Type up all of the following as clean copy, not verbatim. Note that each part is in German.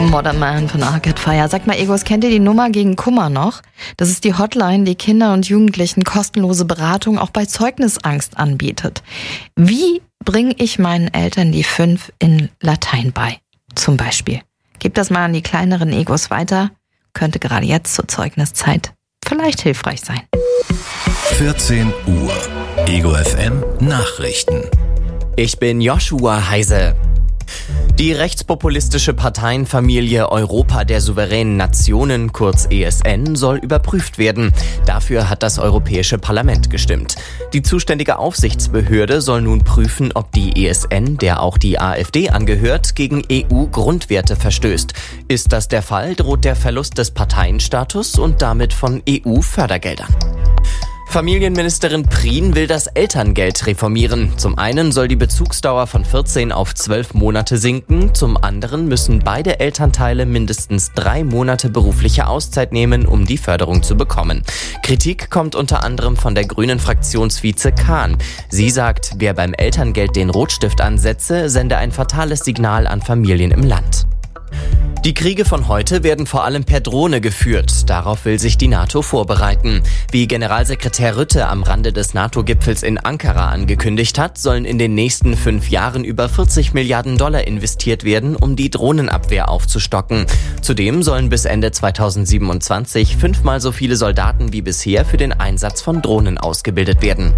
Modern Man von Arcade Fire. Sagt mal, Egos, kennt ihr die Nummer gegen Kummer noch? Das ist die Hotline, die Kinder und Jugendlichen kostenlose Beratung auch bei Zeugnisangst anbietet. Wie bringe ich meinen Eltern die 5 in Latein bei? Zum Beispiel. Gebt das mal an die kleineren Egos weiter. Könnte gerade jetzt zur Zeugniszeit vielleicht hilfreich sein. 14 Uhr. Ego FM Nachrichten. Ich bin Joshua Heise. Die rechtspopulistische Parteienfamilie Europa der souveränen Nationen, kurz ESN, soll überprüft werden. Dafür hat das Europäische Parlament gestimmt. Die zuständige Aufsichtsbehörde soll nun prüfen, ob die ESN, der auch die AfD angehört, gegen EU-Grundwerte verstößt. Ist das der Fall, droht der Verlust des Parteienstatus und damit von EU-Fördergeldern. Familienministerin Prien will das Elterngeld reformieren. Zum einen soll die Bezugsdauer von 14 auf 12 Monate sinken. Zum anderen müssen beide Elternteile mindestens 3 Monate berufliche Auszeit nehmen, um die Förderung zu bekommen. Kritik kommt unter anderem von der grünen Fraktionsvize Kahn. Sie sagt, wer beim Elterngeld den Rotstift ansetze, sende ein fatales Signal an Familien im Land. Die Kriege von heute werden vor allem per Drohne geführt. Darauf will sich die NATO vorbereiten. Wie Generalsekretär Rutte am Rande des NATO-Gipfels in Ankara angekündigt hat, sollen in den nächsten 5 Jahren über 40 Milliarden Dollar investiert werden, um die Drohnenabwehr aufzustocken. Zudem sollen bis Ende 2027 5-mal so viele Soldaten wie bisher für den Einsatz von Drohnen ausgebildet werden.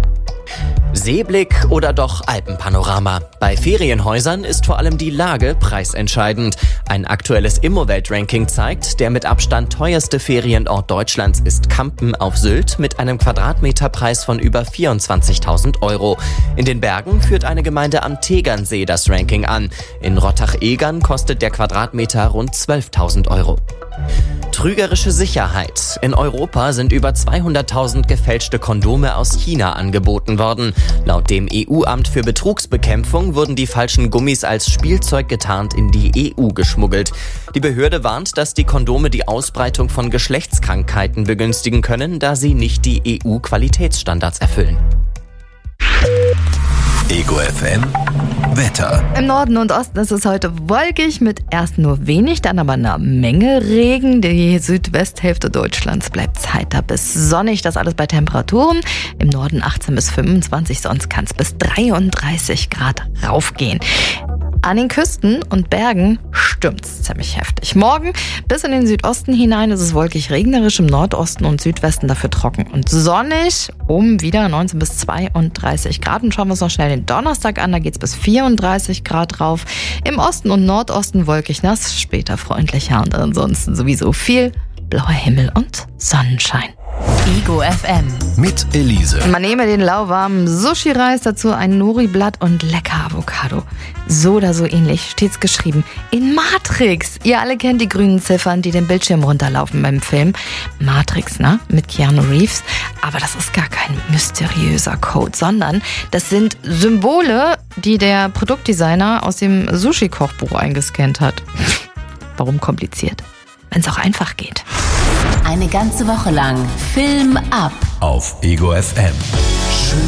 Seeblick oder doch Alpenpanorama? Bei Ferienhäusern ist vor allem die Lage preisentscheidend. Ein aktuelles Immowelt-Ranking zeigt, der mit Abstand teuerste Ferienort Deutschlands ist Kampen auf Sylt mit einem Quadratmeterpreis von über 24.000 Euro. In den Bergen führt eine Gemeinde am Tegernsee das Ranking an. In Rottach-Egern kostet der Quadratmeter rund 12.000 Euro. Trügerische Sicherheit. In Europa sind über 200.000 gefälschte Kondome aus China angeboten worden. Laut dem EU-Amt für Betrugsbekämpfung wurden die falschen Gummis als Spielzeug getarnt in die EU geschmuggelt. Die Behörde warnt, dass die Kondome die Ausbreitung von Geschlechtskrankheiten begünstigen können, da sie nicht die EU-Qualitätsstandards erfüllen. Ego FM Wetter. Im Norden und Osten ist es heute wolkig mit erst nur wenig, dann aber einer Menge Regen. Die Südwesthälfte Deutschlands bleibt heiter bis sonnig. Das alles bei Temperaturen. Im Norden 18 bis 25, sonst kann es bis 33 Grad raufgehen. An den Küsten und Bergen stürmt's ziemlich heftig. Morgen bis in den Südosten hinein ist es wolkig regnerisch, im Nordosten und Südwesten dafür trocken und sonnig. Wieder 19 bis 32 Grad. Und schauen wir uns noch schnell den Donnerstag an, da geht's bis 34 Grad rauf. Im Osten und Nordosten wolkig nass, später freundlicher und ansonsten sowieso viel blauer Himmel und Sonnenschein. Ego FM. Mit Elise. Man nehme den lauwarmen Sushi-Reis, dazu ein Nori-Blatt und lecker Avocado. So oder so ähnlich steht's geschrieben in Matrix. Ihr alle kennt die grünen Ziffern, die den Bildschirm runterlaufen beim Film. Matrix, ne? Mit Keanu Reeves. Aber das ist gar kein mysteriöser Code, sondern das sind Symbole, die der Produktdesigner aus dem Sushi-Kochbuch eingescannt hat. Warum kompliziert? Wenn es auch einfach geht. Eine ganze Woche lang Film ab Auf Ego FM.